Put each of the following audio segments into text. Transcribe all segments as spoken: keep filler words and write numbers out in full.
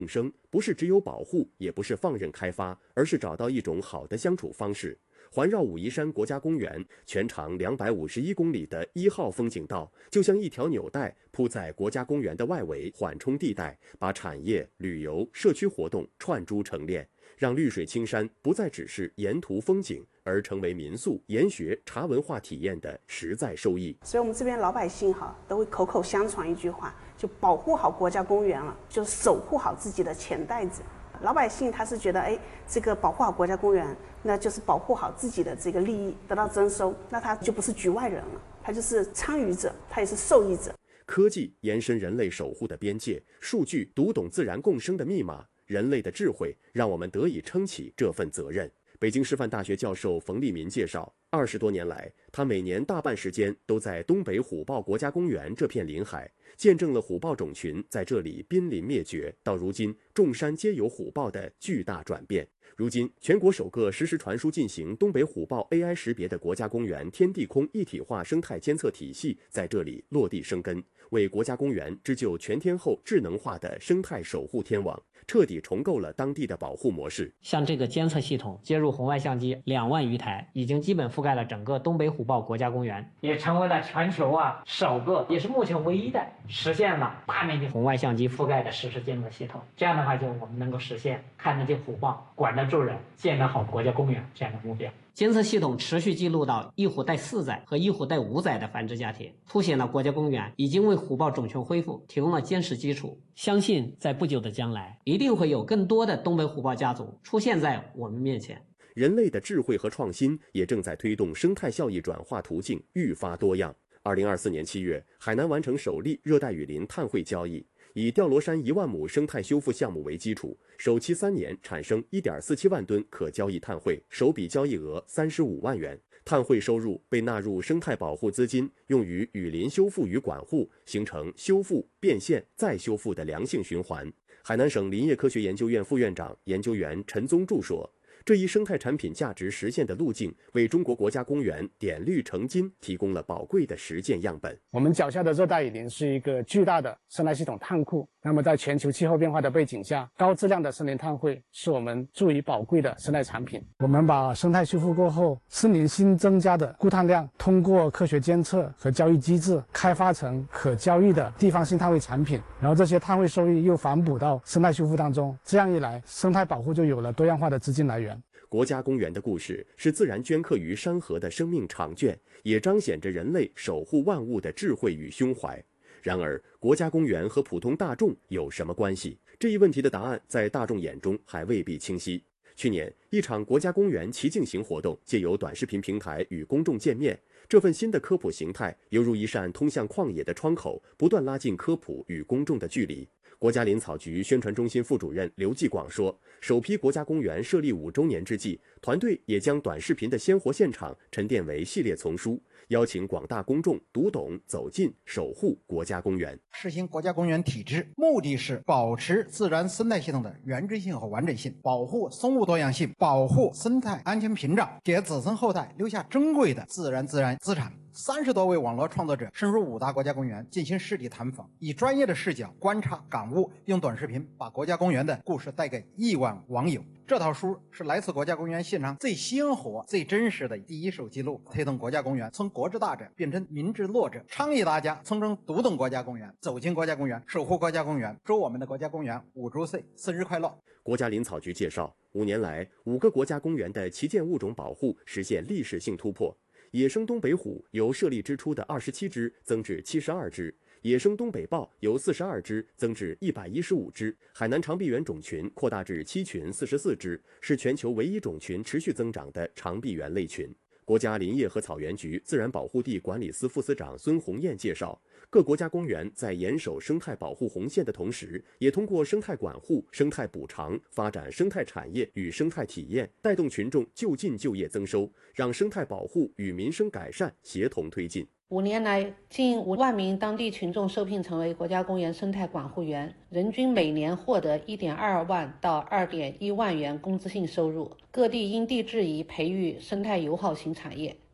共生不是只有保护，也不是放任开发，而是找到一种好的相处方式。环绕武夷山国家公园全长两百五十一公里的一号风景道，就像一条纽带铺在国家公园的外围缓冲地带，把产业、旅游、社区活动串珠成链，让绿水青山不再只是沿途风景，而成为民宿、研学、茶文化体验的实在收益。 所以我们这边老百姓哈都会口口相传一句话，就保护好国家公园了，就守护好自己的钱袋子。老百姓他是觉得，哎，这个保护好国家公园，那就是保护好自己的这个利益得到征收，那他就不是局外人了，他就是参与者，他也是受益者。 科技延伸人类守护的边界，数据读懂自然共生的密码，人类的智慧让我们得以撑起这份责任。北京师范大学教授冯立民介绍，二十多年来，他每年大半时间都在东北虎豹国家公园这片临海，见证了虎豹种群在这里濒临灭绝，到如今众山皆有虎豹的巨大转变。如今，全国首个实时传输进行东北虎豹 A I 识别的国家公园天地空一体化生态监测体系在这里落地生根，为国家公园织就全天候智能化的生态守护天网，彻底重构了当地的保护模式。 像这个监测系统接入红外相机两万余台，已经基本覆盖了整个东北虎豹国家公园，也成为了全球啊首个，也是目前唯一的实现了大面积红外相机覆盖的实时监测系统。这样的话，就我们能够实现看得见虎豹、管得住人、建得好国家公园这样的目标。监测系统持续记录到一虎带四载和一虎带五载的繁殖家庭，凸显了国家公园已经为虎豹种群恢复提供了坚实基础。相信在不久的将来，一定会有更多的东北虎豹家族出现在我们面前。 人类的智慧和创新也正在推动生态效益转化途径愈发多样。二零二四年七月，海南完成首例热带雨林碳汇交易，以吊罗山一万亩生态修复项目为基础，首期三年产生一点四七万吨可交易碳汇，首笔交易额三十五万元。碳汇收入被纳入生态保护资金，用于雨林修复与管护，形成修复、变现、再修复的良性循环。海南省林业科学研究院副院长、研究员陈宗柱说，这一生态产品价值实现的路径，为中国国家公园点绿成金提供了宝贵的实践样本。 我们脚下的热带雨林是一个巨大的生态系统碳库，那么在全球气候变化的背景下，高质量的森林碳汇是我们注意宝贵的生态产品。我们把生态修复过后森林新增加的固碳量，通过科学监测和交易机制开发成可交易的地方性碳汇产品，然后这些碳汇收益又反哺到生态修复当中，这样一来，生态保护就有了多样化的资金来源。 国家公园的故事是自然镌刻于山河的生命长卷，也彰显着人类守护万物的智慧与胸怀。然而，国家公园和普通大众有什么关系？这一问题的答案在大众眼中还未必清晰。去年，一场国家公园骑径行活动借由短视频平台与公众见面，这份新的科普形态犹如一扇通向旷野的窗口，不断拉近科普与公众的距离。国家林草局宣传中心副主任刘继广说，首批国家公园设立五周年之际，团队也将短视频的鲜活现场沉淀为系列丛书，邀请广大公众读懂、走进、守护国家公园。 实行国家公园体制，目的是保持自然生态系统的原真性和完整性，保护生物多样性，保护生态安全屏障，给子孙后代留下珍贵的自然自然资产。三十多位网络创作者深入五大国家公园进行实地探访，以专业的视角观察感悟，用短视频把国家公园的故事带给亿万网友。这套书是来自国家公园现场最鲜活、最真实的第一手记录，推动国家公园从国之大者变成民之乐者，倡议大家从中读懂国家公园，走进国家公园，守护国家公园。祝我们的国家公园五周岁生日快乐！ 国家林草局介绍，五年来，五个国家公园的旗舰物种保护实现历史性突破。野生东北虎由设立之初的二十七只增至七十二只，野生东北豹由四十二只增至一百一十五只，海南长臂猿种群扩大至七群四十四只，是全球唯一种群持续增长的长臂猿类群。国家林业和草原局自然保护地管理司副司长孙红艳介绍，各国家公园在严守生态保护红线的同时，也通过生态管护、生态补偿，发展生态产业与生态体验，带动群众就近就业增收，让生态保护与民生改善协同推进。 五年来，近五万名当地群众受聘成为国家公园生态管护员，人均每年获得一点二万到二点一万元工资性收入。各地因地制宜培育生态友好型产业，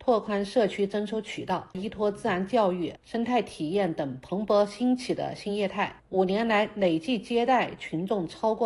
拓宽社区征收渠道，依托自然教育、生态体验等蓬勃兴起的新业态，五年来累计接待群众超过